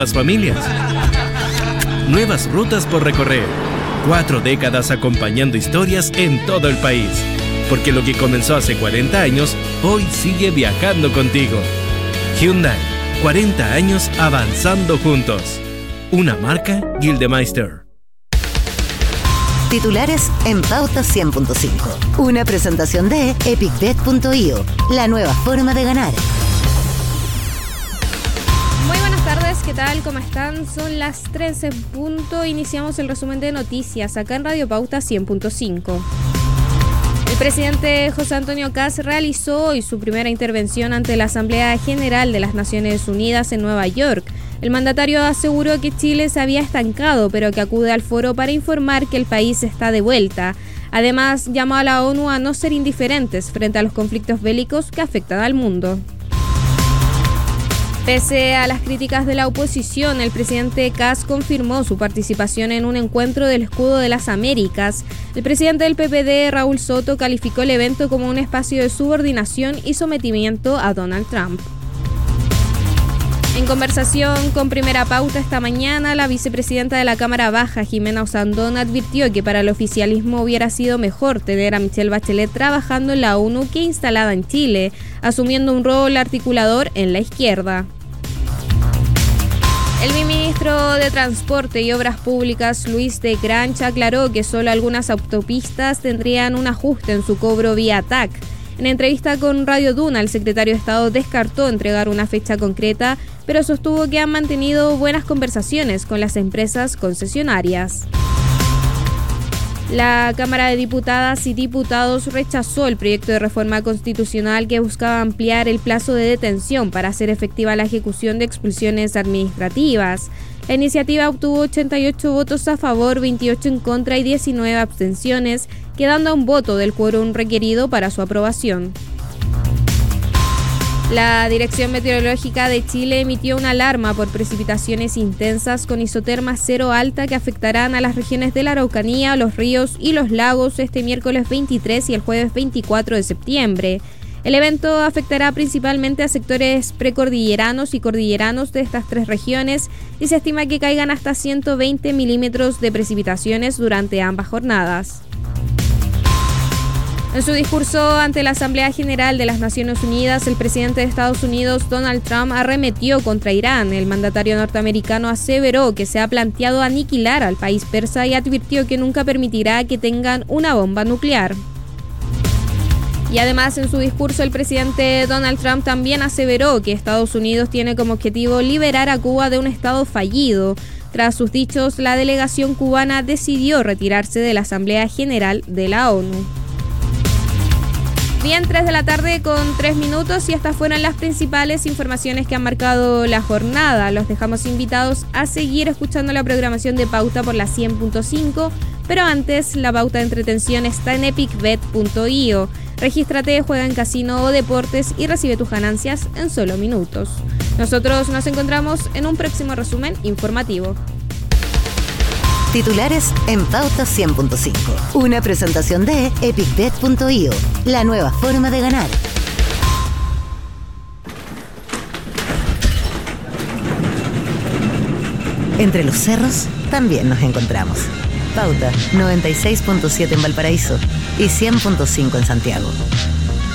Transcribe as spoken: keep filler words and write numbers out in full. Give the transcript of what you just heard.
las familias. Nuevas rutas por recorrer. Cuatro décadas acompañando historias en todo el país. Porque lo que comenzó hace cuarenta años, hoy sigue viajando contigo. Hyundai, cuarenta años avanzando juntos. Una marca Gildemeister. Titulares en Pauta cien punto cinco. Una presentación de epic bet punto io, la nueva forma de ganar. Muy buenas tardes, ¿qué tal? ¿Cómo están? Son las trece en punto. Iniciamos el resumen de noticias acá en Radio Pauta cien punto cinco. El presidente José Antonio Kast realizó hoy su primera intervención ante la Asamblea General de las Naciones Unidas en Nueva York. El mandatario aseguró que Chile se había estancado, pero que acude al foro para informar que el país está de vuelta. Además, llamó a la ONU a no ser indiferentes frente a los conflictos bélicos que afectan al mundo. Pese a las críticas de la oposición, el presidente Kast confirmó su participación en un encuentro del Escudo de las Américas. El presidente del P P D, Raúl Soto, calificó el evento como un espacio de subordinación y sometimiento a Donald Trump. En conversación con Primera Pauta esta mañana, la vicepresidenta de la Cámara Baja, Jimena Osandón, advirtió que para el oficialismo hubiera sido mejor tener a Michelle Bachelet trabajando en la ONU que instalada en Chile, asumiendo un rol articulador en la izquierda. El ministro de Transporte y Obras Públicas, Luis de Grancha, aclaró que solo algunas autopistas tendrían un ajuste en su cobro vía T A C. En entrevista con Radio Duna, el secretario de Estado descartó entregar una fecha concreta, pero sostuvo que han mantenido buenas conversaciones con las empresas concesionarias. La Cámara de Diputadas y Diputados rechazó el proyecto de reforma constitucional que buscaba ampliar el plazo de detención para hacer efectiva la ejecución de expulsiones administrativas. La iniciativa obtuvo ochenta y ocho votos a favor, veintiocho en contra y diecinueve abstenciones, quedando a un voto del quórum requerido para su aprobación. La Dirección Meteorológica de Chile emitió una alarma por precipitaciones intensas con isoterma cero alta que afectarán a las regiones de la Araucanía, los ríos y los lagos este miércoles veintitrés y el jueves veinticuatro de septiembre. El evento afectará principalmente a sectores precordilleranos y cordilleranos de estas tres regiones y se estima que caigan hasta ciento veinte milímetros de precipitaciones durante ambas jornadas. En su discurso ante la Asamblea General de las Naciones Unidas, el presidente de Estados Unidos, Donald Trump, arremetió contra Irán. El mandatario norteamericano aseveró que se ha planteado aniquilar al país persa y advirtió que nunca permitirá que tengan una bomba nuclear. Y además, en su discurso, el presidente Donald Trump también aseveró que Estados Unidos tiene como objetivo liberar a Cuba de un estado fallido. Tras sus dichos, la delegación cubana decidió retirarse de la Asamblea General de la ONU. Bien, tres de la tarde con tres minutos y estas fueron las principales informaciones que han marcado la jornada. Los dejamos invitados a seguir escuchando la programación de Pauta por la cien punto cinco, pero antes la pauta de entretención está en epic bet punto io. Regístrate, juega en casino o deportes y recibe tus ganancias en solo minutos. Nosotros nos encontramos en un próximo resumen informativo. Titulares en Pauta cien punto cinco. Una presentación de epic bet punto io, la nueva forma de ganar. Entre los cerros también nos encontramos. Pauta noventa y seis punto siete en Valparaíso y cien punto cinco en Santiago.